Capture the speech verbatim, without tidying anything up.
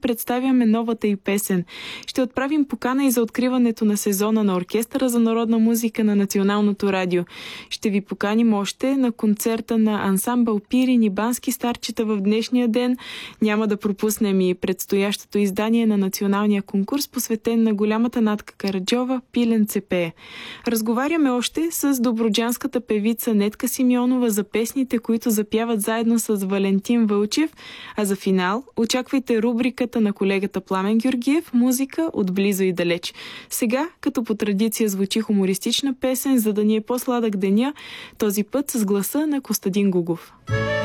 представяме новата й песен. Ще отправим покана и за откриването на сезона на Оркестъра за народна музика на Националното радио. Ще ви поканим още на концерта на ансамбъл Пирин и Бански старчета в днешния ден. Няма да пропуснем и предстоящото издание на националния конкурс, посветен на голямата Натка Караджова "Пиленце пее". Разговаряме още с добруджанската певица Нетка Симеонова за песните, които запяват заедно с Валентин Вълчев, а за финал очаквайте рубриката на колегата Пламен Георгиев "Музика от близо и далеч". Сега, като по традиция, звучи хумористична песен, за да ни е по-сладък деня, този път с гласа на Костадин Гугов.